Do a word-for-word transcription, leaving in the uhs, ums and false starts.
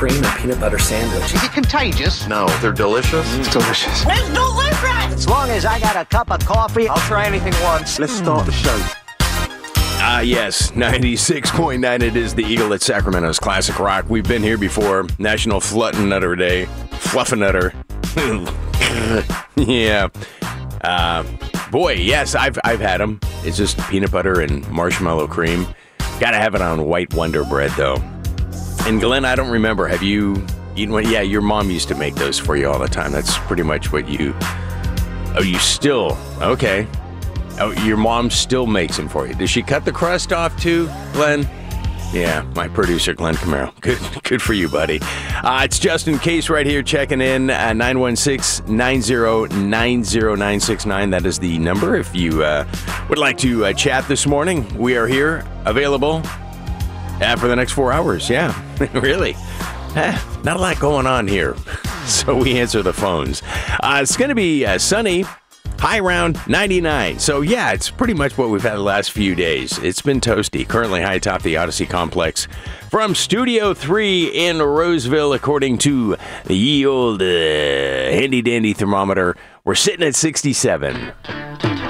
cream and peanut butter sandwich. Is it contagious? No, they're delicious. Mm, it's delicious. It's delicious! As long as I got a cup of coffee, I'll try anything once. Let's start the show. Ah, uh, yes, ninety-six point nine. It is the Eagle at Sacramento's Classic Rock. We've been here before. National Fluttenutter Day. Fluffinutter. yeah. Uh, boy, yes, I've I've had them. It's just peanut butter and marshmallow cream. Gotta have it on white Wonder Bread, though. And Glenn, I don't remember. Have you eaten one? Yeah, your mom used to make those for you all the time. That's pretty much what you... Oh, you still... Okay. Oh, your mom still makes them for you. Does she cut the crust off too, Glenn? Yeah, my producer, Glenn Camaro. Good good for you, buddy. Uh, it's Justin Case right here checking in at nine one six, nine zero nine zero nine six nine. That is the number if you uh, would like to uh, chat this morning. We are here, available uh, for the next four hours. Yeah, really. Eh, not a lot going on here, so we answer the phones. Uh, it's going to be uh, sunny. High around ninety-nine. So, yeah, it's pretty much what we've had the last few days. It's been toasty. Currently high atop the Odyssey Complex. From Studio three in Roseville, according to the ye old uh, handy-dandy thermometer, we're sitting at sixty-seven.